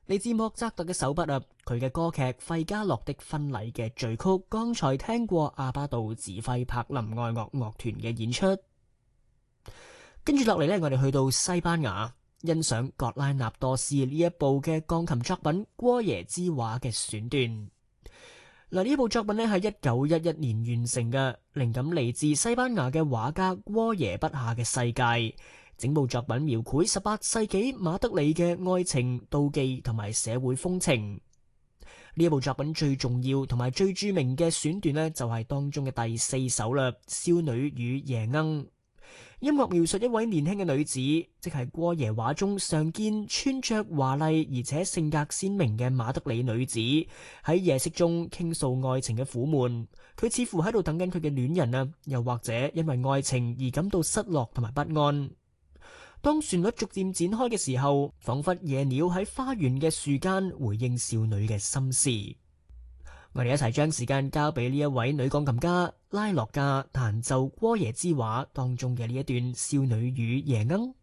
嚟自莫扎特嘅手筆啊，佢嘅歌劇《費加洛的婚禮》嘅序曲，剛才聽過阿巴杜指揮柏林愛樂樂團嘅演出。跟住落嚟呢，我哋去到西班牙，欣賞格拉納多斯呢一部嘅鋼琴作品《戈耶之畫》嘅選段。嗱，呢部作品咧係1911年完成嘅，靈感嚟自西班牙嘅畫家戈耶筆下嘅世界。整部作品描繪18世紀馬德里嘅愛情、妒忌同埋社會風情。呢一部作品最重要同埋最著名嘅選段呢，就係當中嘅第4首啦，《少女與夜鶯》。音樂描述一位年輕嘅女子，即係戈耶畫中常見穿着華麗而且性格鮮明嘅馬德里女子，喺夜色中傾訴愛情嘅苦悶。佢似乎喺度等緊佢嘅戀人啊，又或者因為愛情而感到失落同埋不安。當旋律逐漸展開嘅時候，仿佛夜鳥喺花園嘅樹間回應少女嘅心事。我哋一齊將時間交俾呢一位女鋼琴家拉洛加彈奏《戈耶之畫》當中嘅呢一段《少女與夜鶯》。